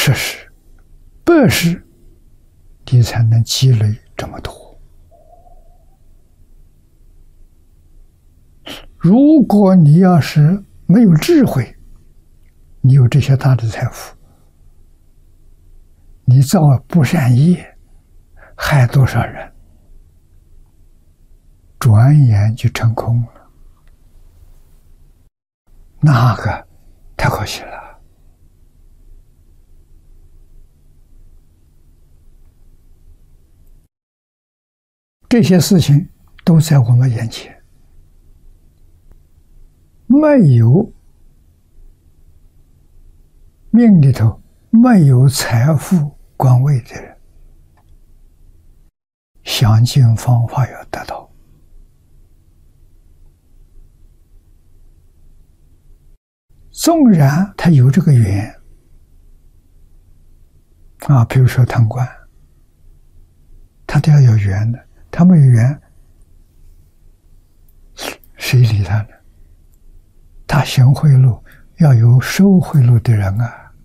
十世、百世，你才能积累这么多。如果你要是没有智慧，你有这些大的财富，你造不善业，害多少人，转眼就成空了，那个太可惜了。这些事情都在我们眼前，没有命里头没有财富官位的人，想尽方法要得到。纵然他有这个缘啊，比如说贪官，他都要有缘的，他没有缘，谁理他呢？他行贿赂，要有收贿赂的人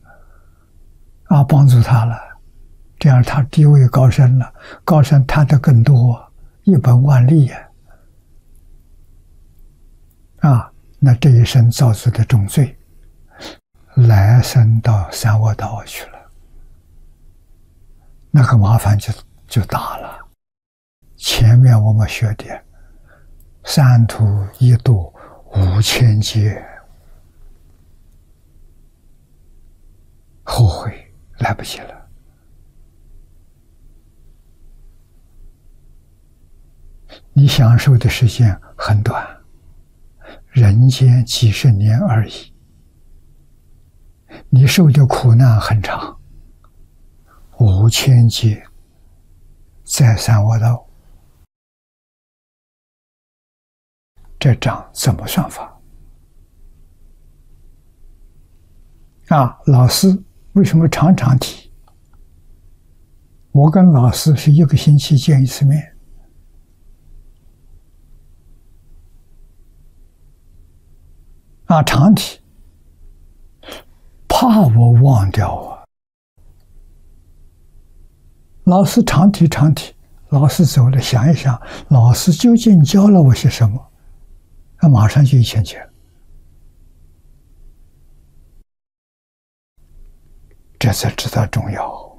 帮助他了，这样他地位高升了，高升贪得更多，一本万利那这一生造出的重罪，来生到三恶道去了，那个麻烦就大了。前面我们学的三途一度5000劫，后悔来不及了。你享受的时间很短，人间几十年而已，你受的苦难很长，5000劫在三恶道，这账怎么算法？老师为什么常常提？我跟老师是1个星期见一次面，常提，怕我忘掉老师常提，老师走了，想一想，老师究竟教了我些什么？那马上就1000劫了。这才知道重要。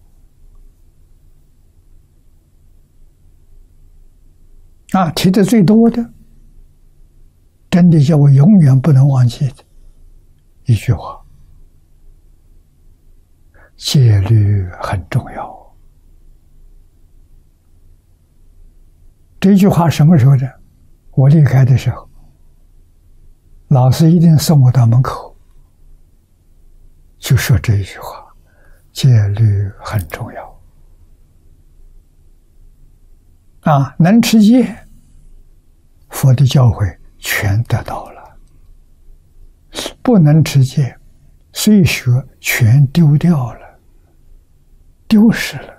提的最多的，真的叫我永远不能忘记的一句话：戒律很重要。这句话什么时候的？我离开的时候，老师一定送我到门口，就说这一句话：戒律很重要。能持戒，佛的教诲全得到了；不能持戒，虽学全丢掉了，丢失了。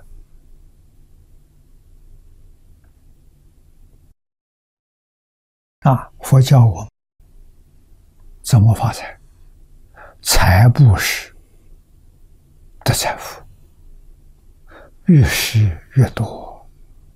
佛教我们怎么发财？财布施的财富越施越多。